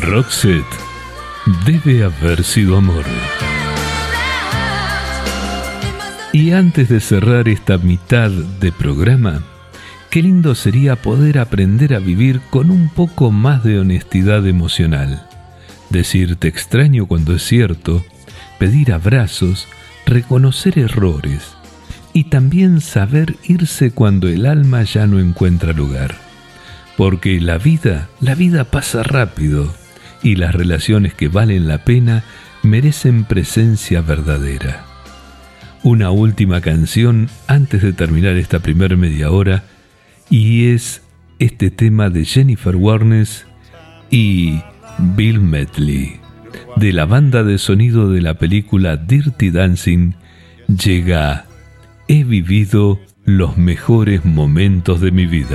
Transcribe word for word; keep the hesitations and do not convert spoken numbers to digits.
Roxette, debe haber sido amor. Y antes de cerrar esta mitad de programa, qué lindo sería poder aprender a vivir con un poco más de honestidad emocional. Decir te extraño cuando es cierto, pedir abrazos, reconocer errores y también saber irse cuando el alma ya no encuentra lugar. Porque la vida, la vida pasa rápido y las relaciones que valen la pena merecen presencia verdadera. Una última canción antes de terminar esta primer media hora y es este tema de Jennifer Warnes y Bill Medley. De la banda de sonido de la película Dirty Dancing llega He vivido los mejores momentos de mi vida.